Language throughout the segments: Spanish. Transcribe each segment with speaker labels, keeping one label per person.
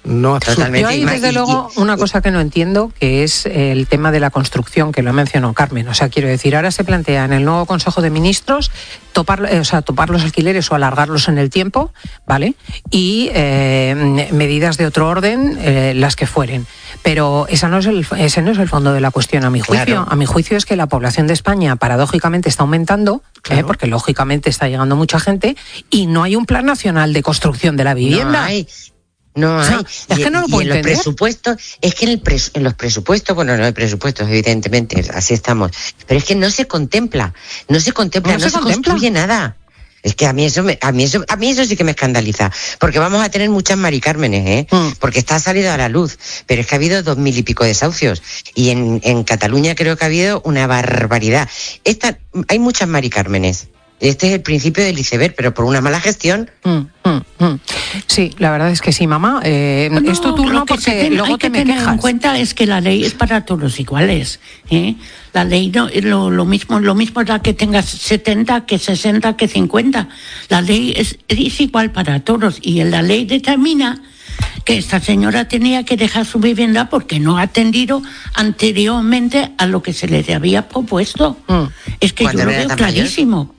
Speaker 1: No,
Speaker 2: Totalmente.
Speaker 3: Yo hay, desde luego, una cosa que no entiendo, que es el tema de la construcción, que lo mencionó Carmen. O sea, quiero decir, ahora se plantea en el nuevo Consejo de Ministros topar los alquileres o alargarlos en el tiempo, ¿vale? Y medidas de otro orden, las que fueren. Pero ese no es el fondo de la cuestión, a mi juicio.
Speaker 2: Claro.
Speaker 3: A mi juicio es que la población de España, paradójicamente, está aumentando,
Speaker 1: Claro.
Speaker 3: porque lógicamente está llegando mucha gente, y no hay un plan nacional de construcción de la vivienda.
Speaker 2: No hay.
Speaker 3: O sea, es que no lo puedo
Speaker 2: en los
Speaker 3: entender.
Speaker 2: presupuestos, es que en los presupuestos, bueno, no hay presupuestos, evidentemente, así estamos, pero es que no se contempla, no se construye nada. Es que a mí eso sí que me escandaliza, porque vamos a tener muchas Mari Cármenes, porque está salido a la luz, pero es que ha habido 2000 y pico desahucios, y en Cataluña creo que ha habido una barbaridad. Hay muchas Mari Cármenes. Este es el principio del iceberg, pero por una mala gestión.
Speaker 3: Sí, la verdad es que sí, mamá. Es tu turno porque luego te me quejas. Hay que tener en
Speaker 4: cuenta es que la ley es para todos iguales. La ley no es lo mismo da que tengas 70, que 60, que 50. La ley es igual para todos y la ley determina que esta señora tenía que dejar su vivienda porque no ha atendido anteriormente a lo que se le había propuesto. Es que yo lo veo clarísimo.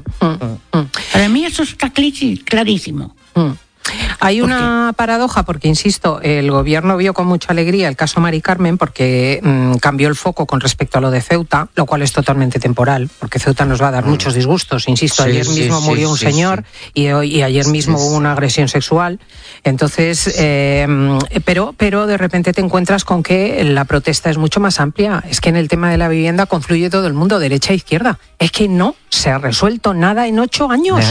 Speaker 4: Para mí eso está clarísimo.
Speaker 3: Hay una paradoja porque, insisto, el gobierno vio con mucha alegría el caso Mari Carmen porque cambió el foco con respecto a lo de Ceuta, lo cual es totalmente temporal, porque Ceuta nos va a dar muchos disgustos. Insisto, ayer mismo murió un señor y ayer mismo hubo una agresión sexual. Entonces, pero de repente te encuentras con que la protesta es mucho más amplia. Es que en el tema de la vivienda confluye todo el mundo, derecha e izquierda. Es que no se ha resuelto nada en 8 años.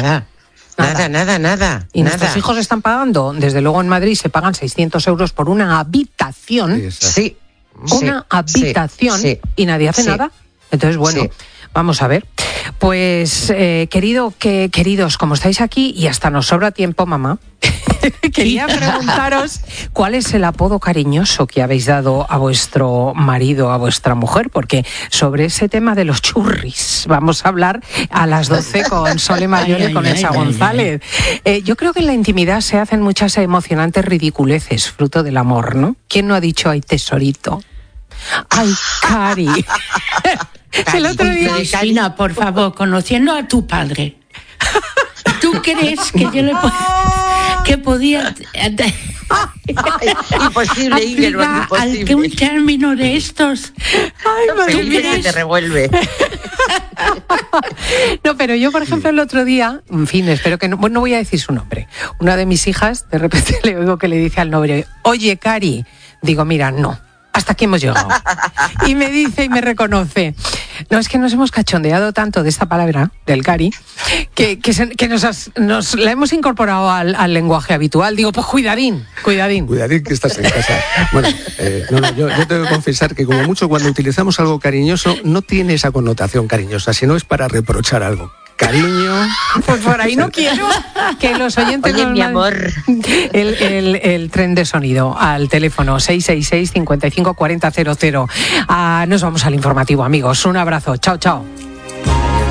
Speaker 2: Nada.
Speaker 3: Y nuestros hijos están pagando, desde luego en Madrid se pagan 600 euros por una habitación.
Speaker 2: Sí.
Speaker 3: Habitación y nadie hace nada. Entonces, bueno, vamos a ver. Pues, queridos, como estáis aquí y hasta nos sobra tiempo, mamá, quería preguntaros cuál es el apodo cariñoso que habéis dado a vuestro marido, a vuestra mujer, porque sobre ese tema de los churris vamos a hablar a las 12 con Sole Mayor y con Elsa González. Yo creo que en la intimidad se hacen muchas emocionantes ridiculeces, fruto del amor, ¿no? ¿Quién no ha dicho ay tesorito? Ay, Cari. El otro día...
Speaker 4: Cristina, por favor, conociendo a tu padre, ¿tú crees que yo le que podía
Speaker 2: imposible
Speaker 4: que un término de estos?
Speaker 2: Te revuelve.
Speaker 3: No, pero yo, por ejemplo, el otro día, en fin, espero que no voy a decir su nombre. Una de mis hijas, de repente le oigo que le dice al novio, oye, Cari. Digo, mira, no. Hasta aquí hemos llegado. Y me dice y me reconoce. No, es que nos hemos cachondeado tanto de esta palabra, del Cari, que nos la hemos incorporado al lenguaje habitual. Digo, pues cuidadín.
Speaker 1: Cuidadín que estás en casa. Bueno, yo tengo que confesar que como mucho cuando utilizamos algo cariñoso no tiene esa connotación cariñosa, sino es para reprochar algo. Cariño.
Speaker 3: Pues por ahí no quiero que los oyentes
Speaker 2: Oye, mi amor.
Speaker 3: El tren de sonido al teléfono 666 55 40 00. Nos vamos al informativo, amigos. Un abrazo. Chao, chao.